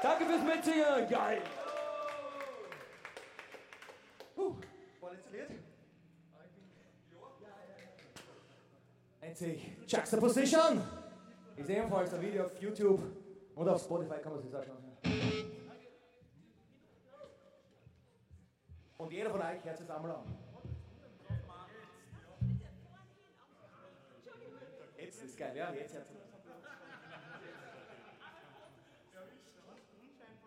Danke fürs Mitsingen, geil! War letzte Lied? Einzig Juxtaposition ist ebenfalls ein Video auf YouTube und auf Spotify kann man sich das anschauen. Und jeder von euch hört es einmal an. Jetzt ist geil, ja, jetzt hört es an.